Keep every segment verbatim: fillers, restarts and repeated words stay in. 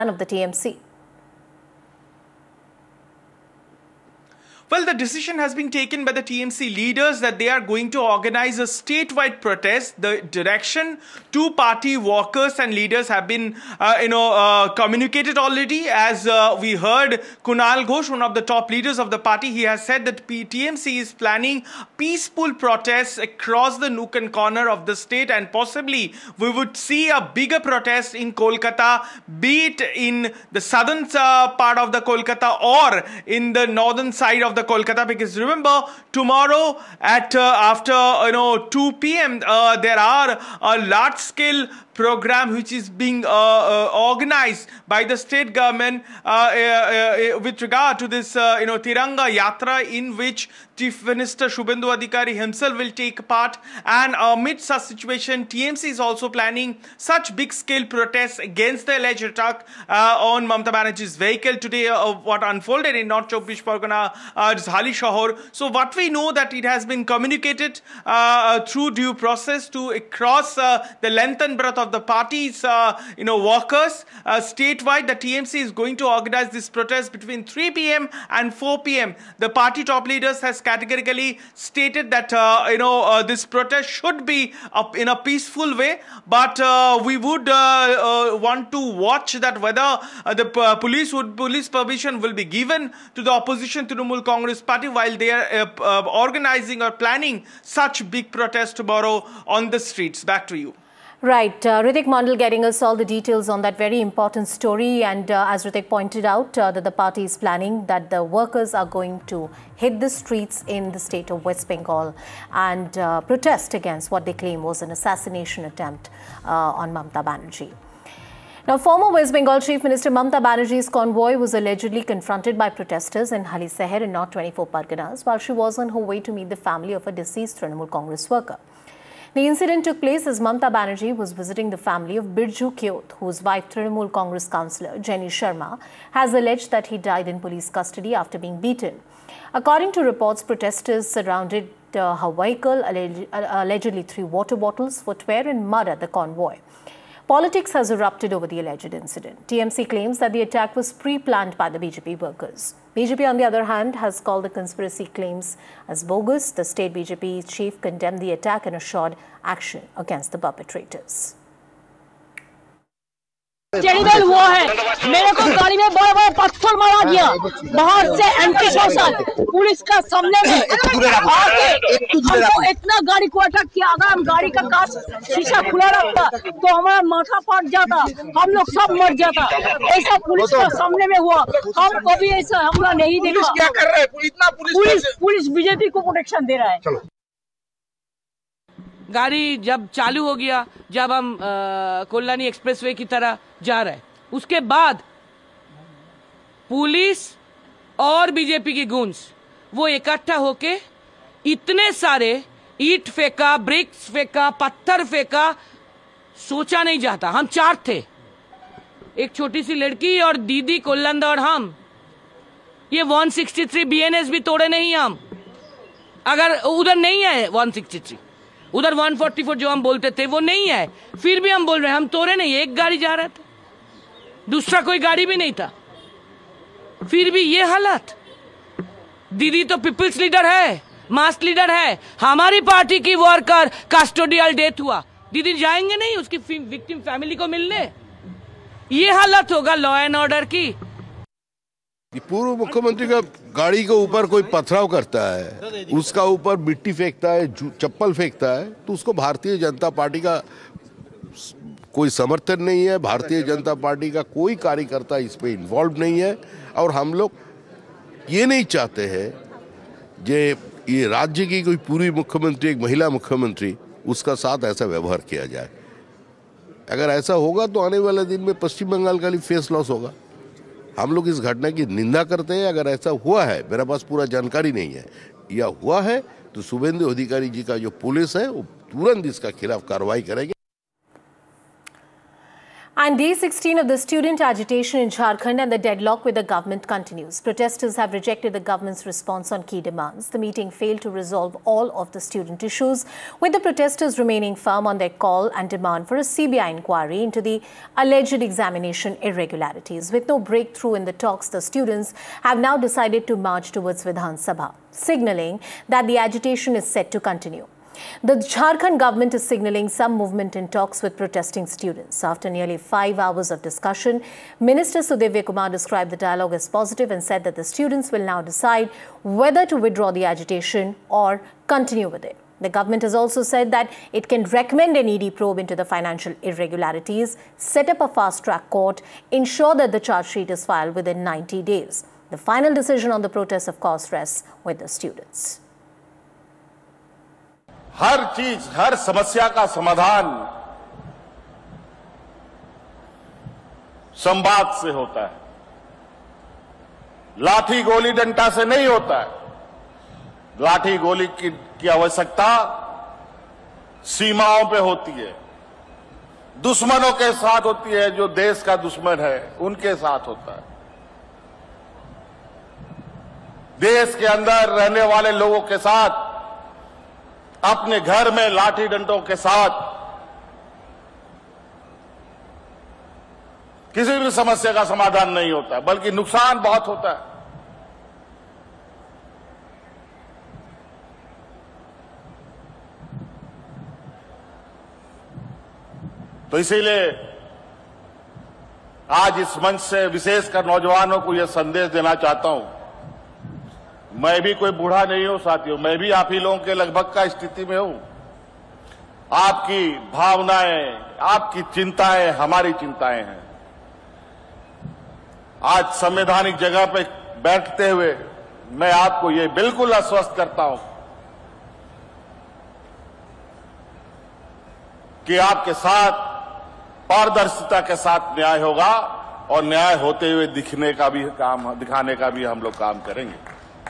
of the T M C. Well, the decision has been taken by the T M C leaders that they are going to organize a statewide protest. The direction to party workers and leaders have been, uh, you know, uh, communicated already. As uh, we heard, Kunal Ghosh, one of the top leaders of the party, he has said that T M C is planning peaceful protests across the nook and corner of the state, and possibly we would see a bigger protest in Kolkata, be it in the southern uh, part of the Kolkata or in the northern side of the Kolkata, because remember, tomorrow at uh, after you know two p m uh, there are a large scale program which is being uh, uh, organized by the state government uh, uh, uh, with regard to this uh, you know Tiranga Yatra, in which Chief Minister Shubhendu Adhikari himself will take part. And amidst such situation, T M C is also planning such big scale protests against the alleged attack uh, on Mamata Banerjee's vehicle today, uh, what unfolded in North Chowbish Pargana, uh, Hali Shahar. So what we know that it has been communicated uh, through due process to across uh, the length and breadth of the party's uh, you know workers uh, statewide. The T M C is going to organize this protest between three p m and four p m The party top leaders has categorically stated that uh, you know uh, this protest should be up in a peaceful way, but uh, we would uh, uh, want to watch that whether uh, the uh, police would police permission will be given to the opposition Trinamool Congress party while they are uh, uh, organizing or planning such big protest tomorrow on the streets. Back to you. Right, uh, Ritik Mandal getting us all the details on that very important story. And uh, as Ritik pointed out, uh, that the party is planning that the workers are going to hit the streets in the state of West Bengal and uh, protest against what they claim was an assassination attempt uh, on Mamata Banerjee. Now, former West Bengal Chief Minister Mamata Banerjee's convoy was allegedly confronted by protesters in Hali Shahar in North twenty-four Parganas while she was on her way to meet the family of a deceased Trinamool Congress worker. The incident took place as Mamata Banerjee was visiting the family of Birju Kyot, whose wife, Trinamool Congress councillor Jenny Sharma, has alleged that he died in police custody after being beaten. According to reports, protesters surrounded uh, her vehicle, alleg allegedly threw water bottles, footwear and mud at the convoy. Politics has erupted over the alleged incident. T M C claims that the attack was pre-planned by the B J P workers. B J P, on the other hand, has called the conspiracy claims as bogus. The state B J P chief condemned the attack and assured action against the perpetrators. Terrible वो है, मेरे को गाड़ी में बड़ा बड़ा पत्थर मारा गया, बाहर से एंटी सोशल पुलिस का सामने में आके हमको इतना गाड़ी को अटैक किया। अगर हम गाड़ी का कांच शीशा खुला रखता तो हमारा माथा फट जाता, हम लोग सब मर जाता। ऐसा पुलिस का सामने में हुआ, हम कभी ऐसा हमला नहीं देखा। पुलिस क्या कर रहा है? इतना पुलिस पुलिस बीजेपी को प्रोटेक्शन दे रहा है। गाड़ी जब चालू हो गया, जब हम कोल्हानी एक्सप्रेसवे की तरह जा रहे, उसके बाद पुलिस और बीजेपी की गूंज वो इकट्ठा होके इतने सारे ईंट फेंका, ब्रिक्स फेंका, पत्थर फेंका, सोचा नहीं जाता। हम चार थे, एक छोटी सी लड़की और दीदी कोल्लंदा और हम। ये एक सौ तिरसठ बीएनएस भी तोड़े नहीं हम। अगर उधर नहीं है एक सौ तिरसठ, उधर एक सौ चौवालीस जो हम बोलते थे वो नहीं है, फिर भी हम बोल रहे हैं हम तोड़े नहीं। एक गाड़ी जा रहा था, दूसरा कोई गाड़ी भी नहीं था, फिर भी ये हालत। दीदी तो पीपल्स लीडर है, मास लीडर है, हमारी पार्टी की वर्कर कस्टोडियल डेथ हुआ, दीदी जाएंगे नहीं उसकी विक्टिम फैमिली को मिलने? ये हालत होगा लॉ एंड ऑर्डर की। पूर्व मुख्यमंत्री का गाड़ी के ऊपर कोई पथराव करता है, उसका ऊपर मिट्टी फेंकता है, चप्पल फेंकता है, तो उसको भारतीय जनता पार्टी का कोई समर्थन नहीं है। भारतीय जनता पार्टी का कोई कार्यकर्ता इसमें इन्वॉल्व नहीं है और हम लोग ये नहीं चाहते हैं कि ये राज्य की कोई पूर्व मुख्यमंत्री, एक महिला मुख्यमंत्री, उसका साथ ऐसा व्यवहार किया जाए। अगर ऐसा होगा तो आने वाले दिन में पश्चिम बंगाल का भी फेस लॉस होगा। हम लोग इस घटना की निंदा करते हैं। अगर ऐसा हुआ है, मेरे पास पूरा जानकारी नहीं है, या हुआ है तो शुभेंदु अधिकारी जी का जो पुलिस है वो तुरंत इसका खिलाफ कार्रवाई करेगी। And day sixteen of the student agitation in Jharkhand and the deadlock with the government continues. Protesters have rejected the government's response on key demands. The meeting failed to resolve all of the student issues, with the protesters remaining firm on their call and demand for a C B I inquiry into the alleged examination irregularities. With no breakthrough in the talks, the students have now decided to march towards Vidhan Sabha, signalling that the agitation is set to continue. The Jharkhand government is signalling some movement in talks with protesting students. After nearly five hours of discussion, Minister Sudivya Kumar described the dialogue as positive and said that the students will now decide whether to withdraw the agitation or continue with it. The government has also said that it can recommend an E D probe into the financial irregularities, set up a fast-track court, ensure that the charge sheet is filed within ninety days. The final decision on the protests, of course, rests with the students. हर चीज, हर समस्या का समाधान संवाद से होता है, लाठी गोली डंडा से नहीं होता है। लाठी गोली की, की आवश्यकता सीमाओं पे होती है, दुश्मनों के साथ होती है, जो देश का दुश्मन है उनके साथ होता है। देश के अंदर रहने वाले लोगों के साथ, अपने घर में लाठी डंडों के साथ किसी भी समस्या का समाधान नहीं होता, बल्कि नुकसान बहुत होता है। तो इसीलिए आज इस मंच से विशेषकर नौजवानों को यह संदेश देना चाहता हूं। मैं भी कोई बूढ़ा नहीं हूं साथियों, मैं भी आप ही लोगों के लगभग का स्थिति में हूं। आपकी भावनाएं, आपकी चिंताएं हमारी चिंताएं हैं। आज संवैधानिक जगह पर बैठते हुए मैं आपको ये बिल्कुल आश्वस्त करता हूं कि आपके साथ पारदर्शिता के साथ न्याय होगा और न्याय होते हुए दिखने का भी काम, दिखाने का भी हम लोग काम करेंगे।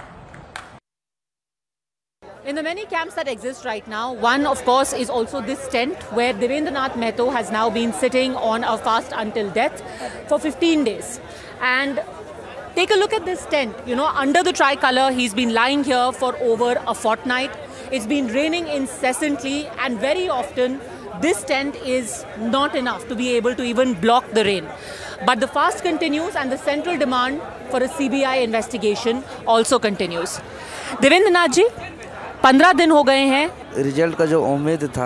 In the many camps that exist right now, one of course is also this tent where Devendranath Mehto has now been sitting on a fast until death for fifteen days. And take a look at this tent, you know, under the tricolour, he's been lying here for over a fortnight. It's been raining incessantly and very often this tent is not enough to be able to even block the rain. But the fast continues and the central demand for a C B I investigation also continues. Devendranath ji, पंद्रह दिन हो गए हैं। Result का जो उम्मीद था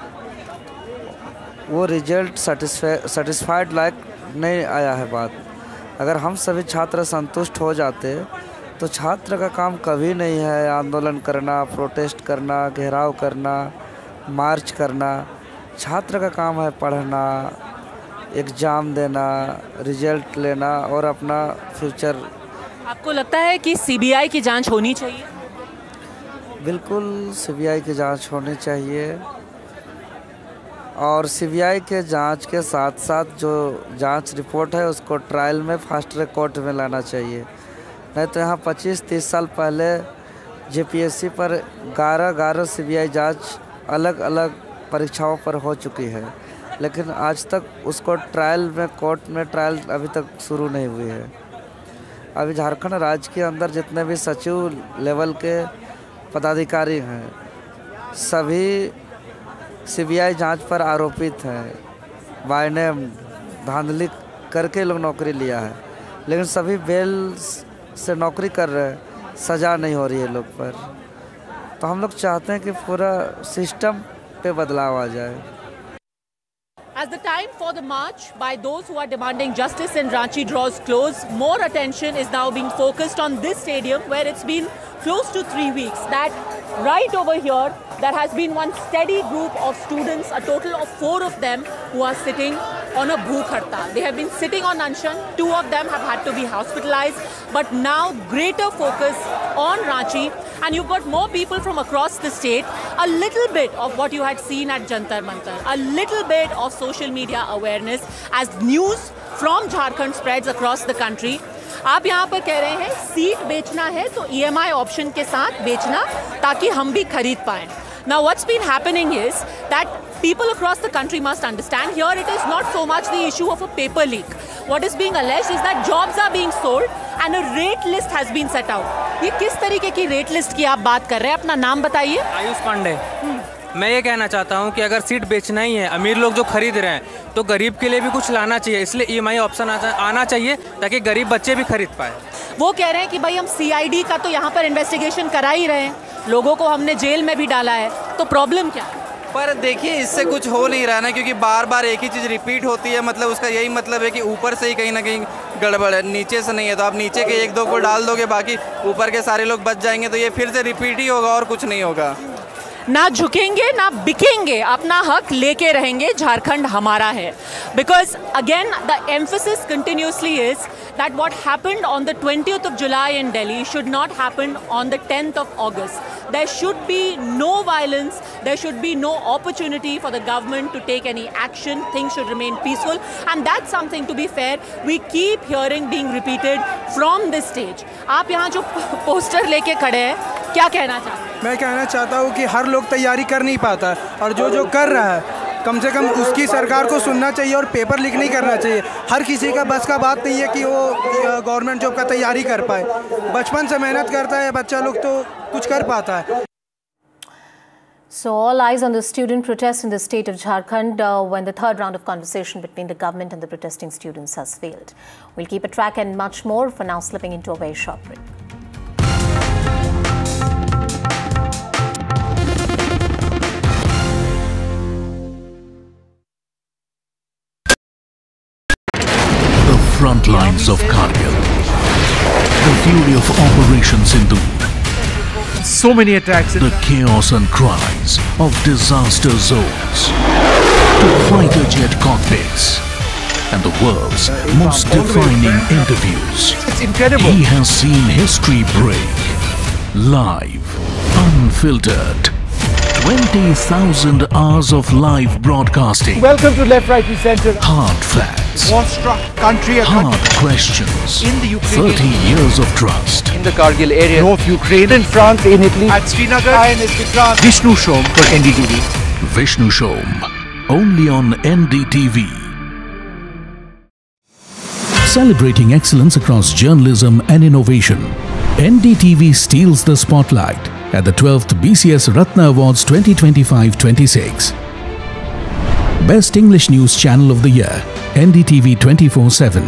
वो रिजल्ट सेटिस्फाइड लायक नहीं आया है। बात अगर हम सभी छात्र संतुष्ट हो जाते तो छात्र का काम कभी नहीं है आंदोलन करना, प्रोटेस्ट करना, घेराव करना, मार्च करना। छात्र का काम है पढ़ना, एग्ज़ाम देना, रिजल्ट लेना और अपना फ्यूचर। आपको लगता है कि सीबीआई की जांच होनी चाहिए? बिल्कुल सीबीआई की जांच होनी चाहिए और सीबीआई के जांच के साथ साथ जो जांच रिपोर्ट है उसको ट्रायल में फास्ट ट्रैक कोर्ट में लाना चाहिए। नहीं तो यहाँ पच्चीस तीस साल पहले जेपीएससी पर ग्यारह ग्यारह सीबीआई जांच अलग अलग परीक्षाओं पर हो चुकी है, लेकिन आज तक उसको ट्रायल में कोर्ट में ट्रायल अभी तक शुरू नहीं हुई है। अभी झारखंड राज्य के अंदर जितने भी सचिव लेवल के पदाधिकारी हैं सभी सीबीआई जांच पर आरोपित हैं। बाय नेम धांधली करके लोग नौकरी लिया है, लेकिन सभी बेल से नौकरी कर रहे हैं, सज़ा नहीं हो रही है लोग पर। तो हम लोग चाहते हैं कि पूरा सिस्टम पे बदलाव आ जाए। As the time for the march by those who are demanding justice in Ranchi draws close, more attention is now being focused on this stadium where it's been close to three weeks. That right over here, there has been one steady group of students, a total of four of them who are sitting on a bhook hartal. They have been sitting on Anshan. Two of them have had to be hospitalized, but now greater focus on Ranchi. And you've got more people from across the state, a little bit of what you had seen at Jantar Mantar, a little bit of social media awareness as news from Jharkhand spreads across the country. आप यहाँ पर कह रहे हैं seat बेचना है तो EMI option के साथ बेचना ताकि हम भी खरीद पाएं. Now what's been happening is that people across the country must understand here it is not so much the issue of a paper leak. What is being alleged is that jobs are being sold and a rate list has been set out. ये किस तरीके की rate list की आप बात कर रहे हैं? अपना नाम बताइए। आयुष पांडे। मैं ये कहना चाहता हूँ कि अगर सीट बेचना ही है, अमीर लोग जो खरीद रहे हैं तो गरीब के लिए भी कुछ लाना चाहिए, इसलिए ई एम आई ऑप्शन आना चाहिए ताकि गरीब बच्चे भी खरीद पाए। वो कह रहे हैं कि भाई हम सी आई डी का तो यहाँ पर इन्वेस्टिगेशन करा ही रहे हैं, लोगों को हमने जेल में भी डाला है, तो प्रॉब्लम क्या है? पर देखिए इससे कुछ हो नहीं रहा ना, क्योंकि बार बार एक ही चीज़ रिपीट होती है। मतलब उसका यही मतलब है कि ऊपर से ही कहीं ना कहीं गड़बड़ है, नीचे से नहीं है। तो आप नीचे के एक दो को डाल दोगे, बाकी ऊपर के सारे लोग बच जाएंगे, तो ये फिर से रिपीट ही होगा और कुछ नहीं होगा। ना झुकेंगे ना बिकेंगे, अपना हक लेके रहेंगे, झारखंड हमारा है। Because again the emphasis continuously is that what happened on the twentieth of July in Delhi should not happen on the tenth of August. There should be no violence, there should be no opportunity for the government to take any action, things should remain peaceful, and that's something, to be fair, we keep hearing being repeated from this stage. आप यहाँ जो poster लेके खड़े हैं, क्या कहना चाहते हैं? मैं कहना चाहता हूँ कि हर लोग तैयारी कर नहीं पाता, और जो जो कर रहा है कम से कम उसकी सरकार को सुनना चाहिए और पेपर लीक नहीं करना चाहिए। हर किसी का बस का बात नहीं है कि वो गवर्नमेंट जॉब का तैयारी कर पाए। बचपन से मेहनत करता है बच्चा लोग तो कुछ कर पाता है। So all eyes on the student protests in the state of Jharkhand uh, when the third round of conversation between the government and the protesting students has failed. We'll keep a track and much more. For now, slipping into a very short break. Front lines of Kargil, the fury of Operation Sindhu, so many attacks, the chaos and cries of disaster zones, to fighter jet cockpits, and the world's most defining interviews. It's incredible. He has seen history break, live, unfiltered. twenty thousand hours of live broadcasting. Welcome to Left, Right and Center. Hard facts. War-struck country. Hard country. questions. In the Ukraine. thirty years of trust. In the Kargil area. North Ukraine. In France, in Italy. At Srinagar. And in Vikram. Vishnu Shom for N D T V. Vishnu Shom. Only on N D T V. Celebrating excellence across journalism and innovation, N D T V steals the spotlight at the twelfth B C S Ratna Awards twenty twenty-five twenty-six. Best English News Channel of the Year, N D T V twenty-four seven.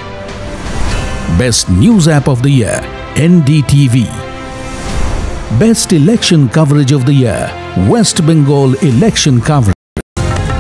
Best News App of the Year, N D T V. Best Election Coverage of the Year, West Bengal Election Coverage.